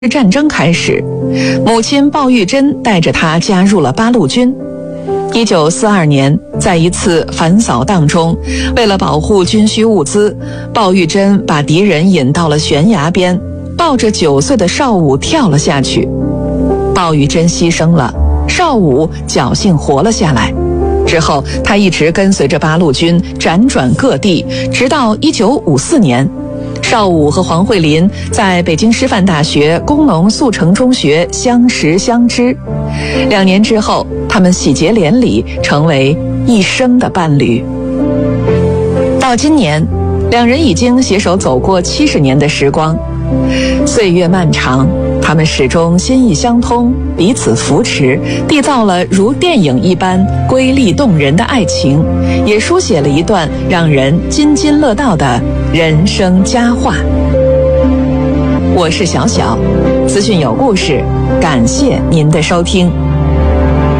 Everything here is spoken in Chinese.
战争开始，母亲鲍玉珍带着他加入了八路军。1942年，在一次反扫荡中，为了保护军需物资，鲍玉珍把敌人引到了悬崖边，抱着9岁的邵武跳了下去。鲍玉珍牺牲了，邵武侥幸活了下来。之后，他一直跟随着八路军辗转各地，直到1954年。邵武和黄慧林在北京师范大学工农速成中学相识相知，2年之后，他们喜结连理，成为一生的伴侣。到今年，2人已经携手走过70年的时光，岁月漫长，他们始终心意相通，彼此扶持，缔造了如电影一般瑰丽动人的爱情，也书写了一段让人津津乐道的人生佳话。我是小小，资讯有故事，感谢您的收听。